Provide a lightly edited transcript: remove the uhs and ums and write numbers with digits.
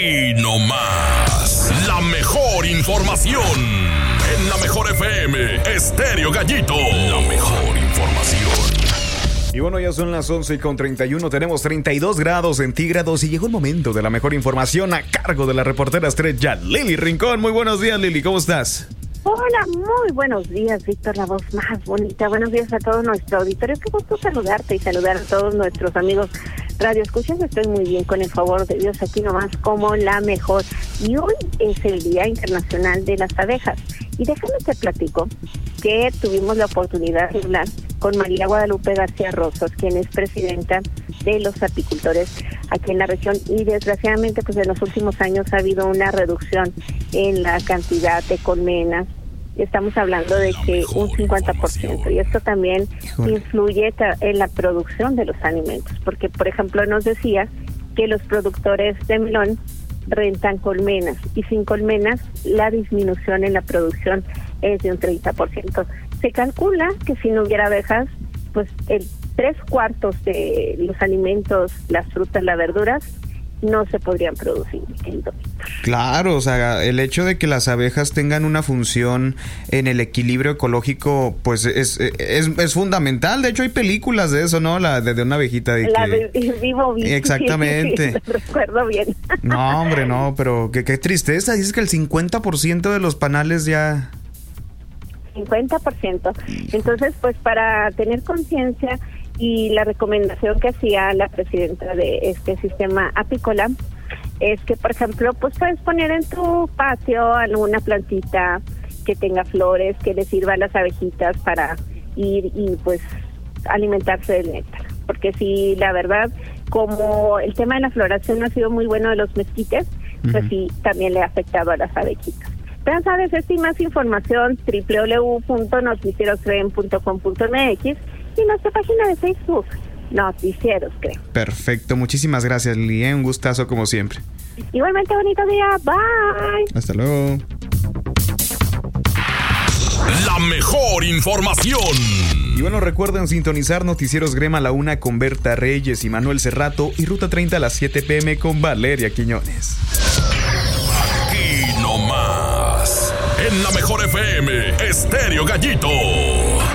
Aquí nomás, la mejor información. En la mejor FM, Estéreo Gallito. La mejor información. Y bueno, ya son las 11:31, tenemos 32 grados centígrados y llegó el momento de la mejor información a cargo de la reportera estrella Lili Rincón. Muy buenos días, Lili, ¿cómo estás? Hola, muy buenos días, Víctor, la voz más bonita. Buenos días a todo nuestro auditorio. Qué gusto saludarte y saludar a todos nuestros amigos Radio Escuchas. Estoy muy bien, con el favor de Dios, aquí nomás como la mejor. Y hoy es el Día Internacional de las Abejas. Y déjame te platico que tuvimos la oportunidad de hablar con María Guadalupe García Rosos, quien es presidenta de los apicultores aquí en la región, y desgraciadamente pues en los últimos años ha habido una reducción en la cantidad de colmenas. Estamos hablando de que un 50%, y esto también influye en la producción de los alimentos, porque por ejemplo nos decía que los productores de melón rentan colmenas, y sin colmenas la disminución en la producción es de un 30%. Se calcula que si no hubiera abejas, pues el 3/4 de los alimentos, las frutas, las verduras, no se podrían producir en Domínico. Claro, o sea, el hecho de que las abejas tengan una función en el equilibrio ecológico, pues es fundamental. De hecho, hay películas de eso, ¿no? La de una abejita de Vivo bien. Exactamente. Lo recuerdo bien. No, hombre, no, pero qué tristeza. Dices que el 50% de los panales ya... 50%. Entonces, pues para tener conciencia, y la recomendación que hacía la presidenta de este sistema apícola es que, por ejemplo, pues puedes poner en tu patio alguna plantita que tenga flores, que le sirva a las abejitas para ir y pues alimentarse del néctar. Porque sí, la verdad, como el tema de la floración no ha sido muy bueno de los mezquites, pues sí, también le ha afectado a las abejitas. Pero sabes, esta y más información, www.noticieroscreen.com.mx y nuestra página de Facebook, Noticieros Creen. Perfecto, muchísimas gracias, Lili, un gustazo como siempre. Igualmente, bonito día, bye. Hasta luego. La mejor información. Y bueno, recuerden sintonizar Noticieros Grema a la 1 con Berta Reyes y Manuel Cerrato, y Ruta 30 a las 7 p.m. con Valeria Quiñones. Aquí nomás, en la mejor FM, Estéreo Gallito.